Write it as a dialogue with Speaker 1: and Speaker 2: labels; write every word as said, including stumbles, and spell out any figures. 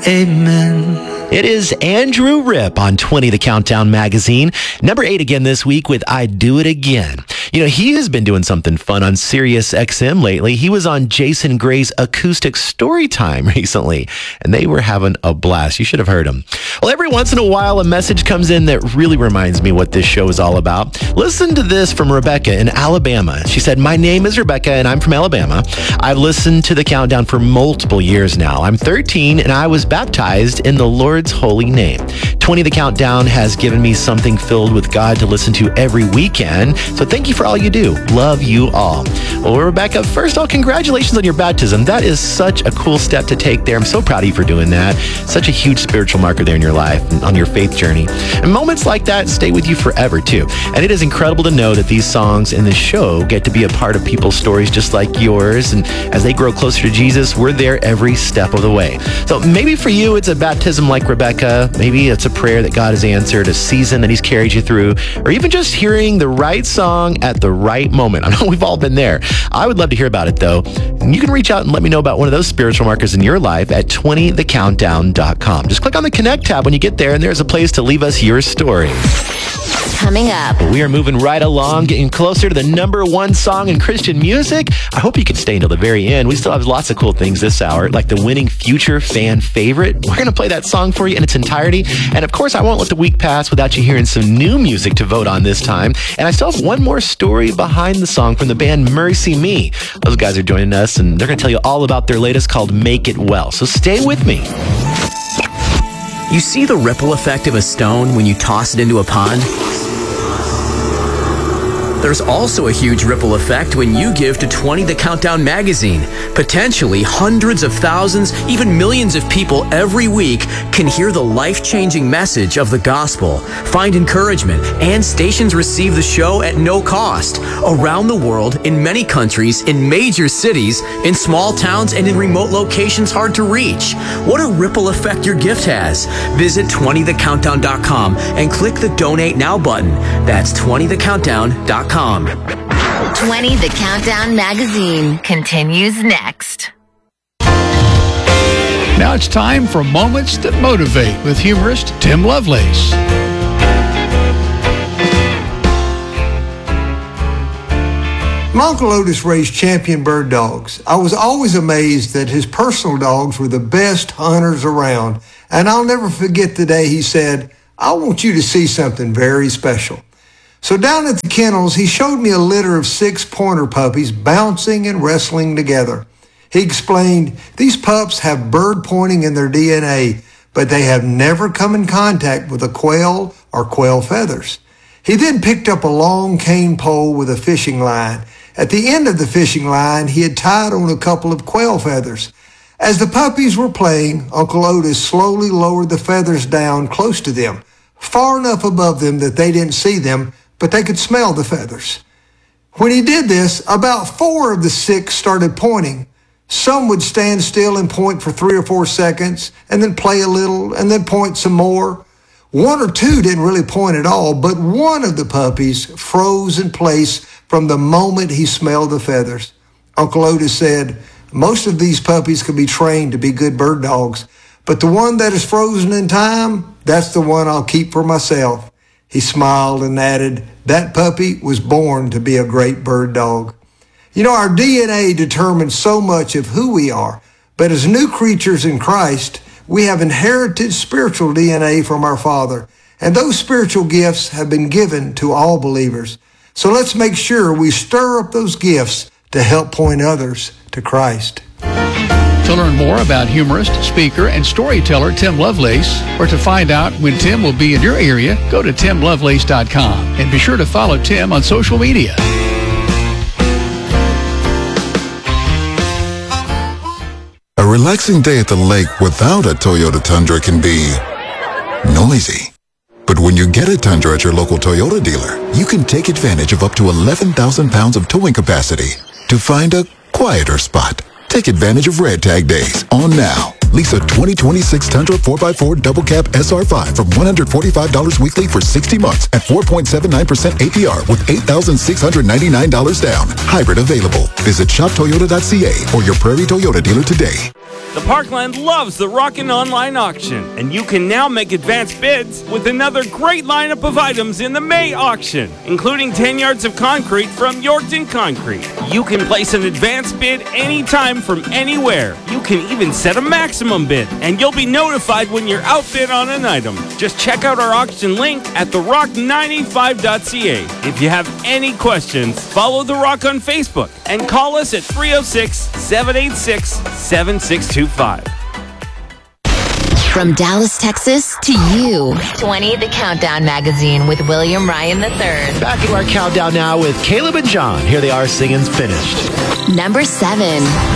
Speaker 1: Amen.
Speaker 2: It is Andrew Ripp on twenty The Countdown magazine. Number eight again this week with I Do It Again. You know, he has been doing something fun on Sirius X M lately. He was on Jason Gray's Acoustic Storytime recently, and they were having a blast. You should have heard him. Well, every once in a while, a message comes in that really reminds me what this show is all about. Listen to this from Rebecca in Alabama. She said, "My name is Rebecca, and I'm from Alabama. I've listened to The Countdown for multiple years now. I'm thirteen, and I was baptized in the Lord's holy name. twenty The Countdown has given me something filled with God to listen to every weekend. So thank you for all you do. Love you all." Well, Rebecca, first of all, congratulations on your baptism. That is such a cool step to take there. I'm so proud of you for doing that. Such a huge spiritual marker there in your life and on your faith journey. And moments like that stay with you forever, too. And it is incredible to know that these songs in this show get to be a part of people's stories just like yours. And as they grow closer to Jesus, we're there every step of the way. So maybe for you, it's a baptism like Rebecca. Maybe it's a prayer that God has answered, a season that he's carried you through, or even just hearing the right song at the right moment. I know we've all been there. I would love to hear about it, though. And you can reach out and let me know about one of those spiritual markers in your life at twenty the countdown dot com. Just click on the Connect tab when you get there, and there's a place to leave us your story.
Speaker 3: Coming up,
Speaker 2: we are moving right along, getting closer to the number one song in Christian music. I hope you can stay until the very end. We still have lots of cool things this hour, like the winning future fan favorite. We're going to play that song for you in its entirety. And of course, I won't let the week pass without you hearing some new music to vote on this time. And I still have one more story behind the song from the band Mercy Me. Those guys are joining us, and they're going to tell you all about their latest called Make It Well. So stay with me.
Speaker 4: You see the ripple effect of a stone when you toss it into a pond? There's also a huge ripple effect when you give to twenty The Countdown magazine. Potentially hundreds of thousands, even millions of people every week can hear the life-changing message of the gospel, find encouragement, and stations receive the show at no cost. Around the world, in many countries, in major cities, in small towns, and in remote locations hard to reach. What a ripple effect your gift has. Visit twenty the countdown dot com and click the Donate Now button. That's twenty the countdown dot com.
Speaker 3: twenty The Countdown magazine continues next.
Speaker 5: Now it's time for Moments That Motivate with humorist Tim Lovelace.
Speaker 6: My Uncle Otis raised champion bird dogs. I was always amazed that his personal dogs were the best hunters around. And I'll never forget the day he said, "I want you to see something very special." So down at the kennels, he showed me a litter of six pointer puppies bouncing and wrestling together. He explained, "These pups have bird pointing in their D N A, but they have never come in contact with a quail or quail feathers." He then picked up a long cane pole with a fishing line. At the end of the fishing line, he had tied on a couple of quail feathers. As the puppies were playing, Uncle Otis slowly lowered the feathers down close to them, far enough above them that they didn't see them, but they could smell the feathers. When he did this, about four of the six started pointing. Some would stand still and point for three or four seconds, and then play a little, and then point some more. One or two didn't really point at all, but one of the puppies froze in place from the moment he smelled the feathers. Uncle Otis said, "Most of these puppies could be trained to be good bird dogs, but the one that is frozen in time, that's the one I'll keep for myself." He smiled and added, "That puppy was born to be a great bird dog." You know, our D N A determines so much of who we are, but as new creatures in Christ, we have inherited spiritual D N A from our Father, and those spiritual gifts have been given to all believers. So let's make sure we stir up those gifts to help point others to Christ.
Speaker 5: To learn more about humorist, speaker, and storyteller Tim Lovelace, or to find out when Tim will be in your area, go to tim lovelace dot com and be sure to follow Tim on social media.
Speaker 7: A relaxing day at the lake without a Toyota Tundra can be noisy. But when you get a Tundra at your local Toyota dealer, you can take advantage of up to eleven thousand pounds of towing capacity to find a quieter spot. Take advantage of Red Tag Days on now. Lease a twenty twenty-six Tundra four by four Double Cab S R five from one hundred forty-five dollars weekly for sixty months at four point seven nine percent A P R with eight thousand six hundred ninety-nine dollars down. Hybrid available. Visit shop toyota dot c a or your Prairie Toyota dealer today.
Speaker 1: The Parkland loves the Rockin' Online Auction, and you can now make advanced bids with another great lineup of items in the May auction, including ten yards of concrete from Yorkton Concrete. You can place an advanced bid anytime from anywhere. You can even set a maximum bid, and you'll be notified when you're outbid on an item. Just check out our auction link at the rock nine eighty-five dot c a. If you have any questions, follow The Rock on Facebook and call us at three oh six, seven eight six, seven six two five.
Speaker 3: From Dallas, Texas to you. twenty The Countdown Magazine with William Ryan the third.
Speaker 2: Back into our countdown now with Caleb and John. Here they are singing Finished.
Speaker 3: Number seven.